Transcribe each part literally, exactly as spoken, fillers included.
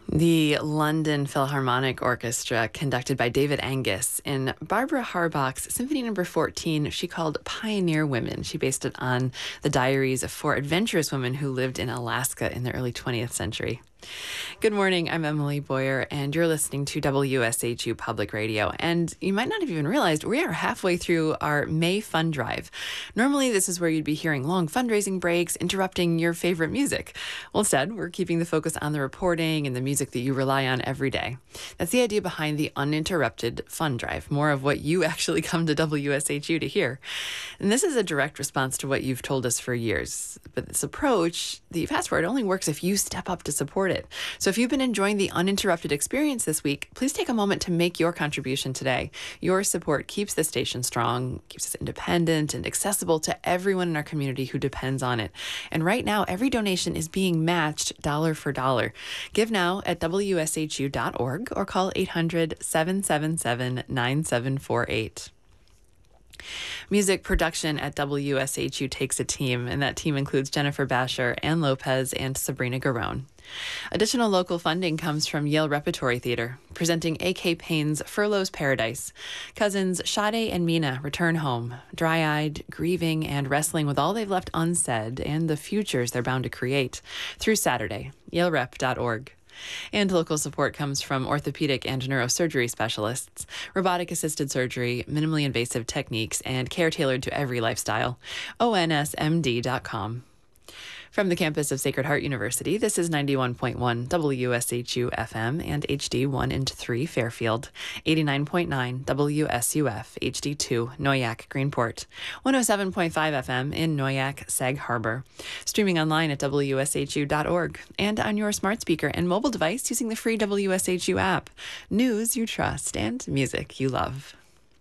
The London Philharmonic Orchestra, conducted by David Angus, in Barbara Harbach's Symphony Number fourteen, she called Pioneer Women. She based it on the diaries of four adventurous women who lived in Alaska in the early twentieth century. Good morning, I'm Emily Boyer, and you're listening to W S H U Public Radio. And you might not have even realized we are halfway through our May Fund Drive. Normally, this is where you'd be hearing long fundraising breaks, interrupting your favorite music. Well, instead, we're keeping the focus on the reporting and the music that you rely on every day. That's the idea behind the uninterrupted Fund Drive, more of what you actually come to W S H U to hear. And this is a direct response to what you've told us for years. But this approach that you've asked for, it only works if you step up to support it. So if you've been enjoying the uninterrupted experience this week, please take a moment to make your contribution today. Your support keeps the station strong, keeps us independent and accessible to everyone in our community who depends on it. And right now, every donation is being matched dollar for dollar. Give now at W S H U dot org or call eight hundred, seven seven seven, nine seven four eight. Music production at W S H U takes a team, and that team includes Jennifer Basher, Ann Lopez, and Sabrina Garone. Additional local funding comes from Yale Repertory Theater, presenting A K Payne's Furlough's Paradise. Cousins Sade and Mina return home, dry-eyed, grieving, and wrestling with all they've left unsaid and the futures they're bound to create, through Saturday, yale rep dot org. And local support comes from orthopedic and neurosurgery specialists, robotic-assisted surgery, minimally invasive techniques, and care tailored to every lifestyle. O N S M D dot com. From the campus of Sacred Heart University, this is ninety-one point one W S H U F M and H D one and three Fairfield, eighty-nine point nine W S U F H D two Noyac Greenport, one oh seven point five F M in Noyac Sag Harbor, streaming online at W S H U dot org and on your smart speaker and mobile device using the free W S H U app. News you trust and music you love.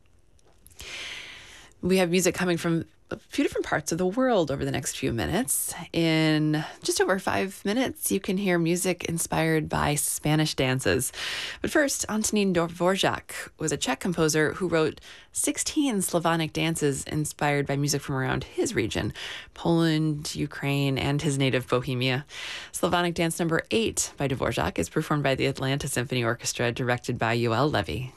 We have music coming from a few different parts of the world over the next few minutes. In just over five minutes, you can hear music inspired by Spanish dances. But first, Antonín Dvořák was a Czech composer who wrote sixteen Slavonic dances inspired by music from around his region, Poland, Ukraine, and his native Bohemia. Slavonic dance number eight by Dvořák is performed by the Atlanta Symphony Orchestra, directed by Yoel Levy.